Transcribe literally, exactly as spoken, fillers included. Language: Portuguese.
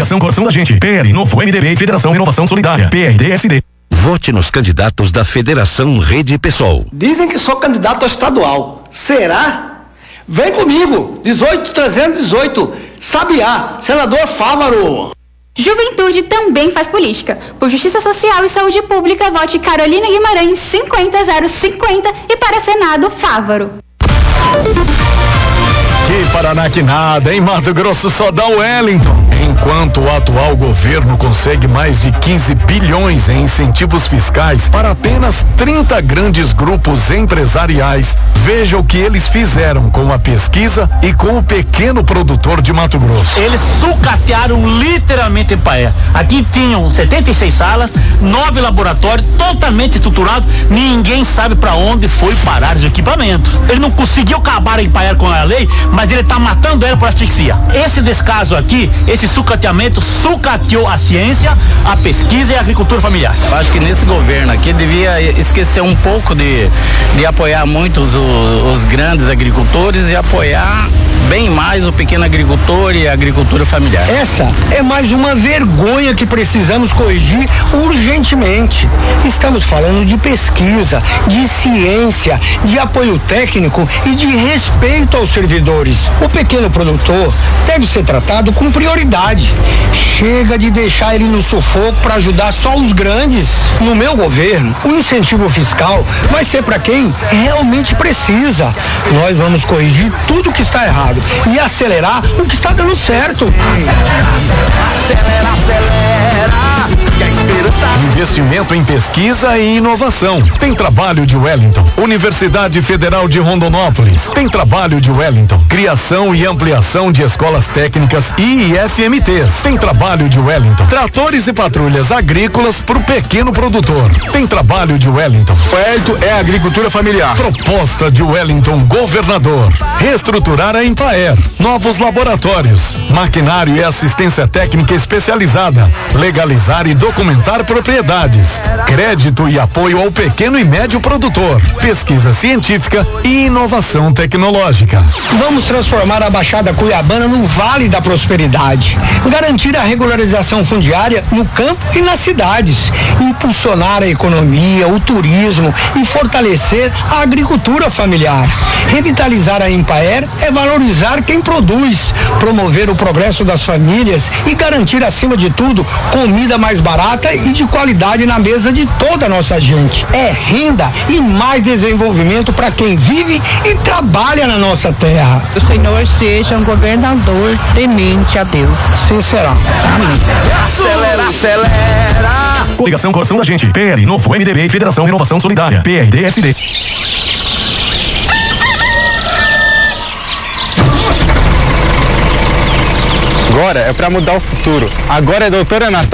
Coligação Coração da Gente. P L Novo, M D B e Federação Renovação Solidária. P R D S D. Vote nos candidatos da Federação Rede Pessoal. Dizem que sou candidato a estadual. Será? Vem comigo. dezoito trezentos e dezoito. Sabiá. Senador Fávaro. Juventude também faz política. Por Justiça Social e Saúde Pública, vote Carolina Guimarães cinquenta zero cinquenta e para Senado, Fávaro. Que Paraná que nada, em Mato Grosso só dá o Wellington. Enquanto o atual governo consegue mais de quinze bilhões em incentivos fiscais para apenas trinta grandes grupos empresariais, veja o que eles fizeram com a pesquisa e com o pequeno produtor de Mato Grosso. Eles sucatearam literalmente em Paer. Aqui tinham setenta e seis salas, nove laboratórios, totalmente estruturados. Ninguém sabe para onde foi parar os equipamentos. Ele não conseguiu acabar em Paer com a lei, mas ele está matando ela por asfixia. Esse descaso aqui, esse sucateamento, sucateou a ciência, a pesquisa e a agricultura familiar. Eu acho que nesse governo aqui devia esquecer um pouco de, de apoiar muito os, os grandes agricultores e apoiar bem mais o pequeno agricultor e a agricultura familiar. Essa é mais uma vergonha que precisamos corrigir urgentemente. Estamos falando de pesquisa, de ciência, de apoio técnico e de respeito aos servidores. O pequeno produtor deve ser tratado com prioridade. Chega de deixar ele no sufoco para ajudar só os grandes. No meu governo, o incentivo fiscal vai ser para quem realmente precisa. Nós vamos corrigir tudo que está errado e acelerar o que está dando certo. Acelera, acelera. Que a esperança... Investimento em pesquisa e inovação. Tem trabalho de Wellington. Universidade Federal de Rondonópolis. Tem trabalho de Wellington. Criação e ampliação de escolas técnicas e I F M Ts. Tem trabalho de Wellington. Tratores e patrulhas agrícolas para o pequeno produtor. Tem trabalho de Wellington. Wellington é agricultura familiar. Proposta de Wellington governador. Reestruturar a Empaer. Novos laboratórios. Maquinário e assistência técnica especializada. Legalizar e documentar propriedades. Crédito e apoio ao pequeno e médio produtor. Pesquisa científica e inovação tecnológica. Vamos transformar a Baixada Cuiabana no Vale da Prosperidade. Garantir a regularização fundiária no campo e nas cidades. Impulsionar a economia, o turismo e fortalecer a agricultura familiar. Revitalizar a Empaer é valorizar quem produz, promover o progresso das famílias e garantir, acima de tudo, comida mais barata e de qualidade na mesa de toda a nossa gente. É renda e mais desenvolvimento para quem vive e trabalha na nossa terra. O Senhor seja um governador temente a Deus. Sim, será. Amém. Acelera, acelera. Coligação Coração da Gente. P L Novo, M D B e Federação Renovação Solidária. P R D S D. Agora é para mudar o futuro. Agora é doutora Natália.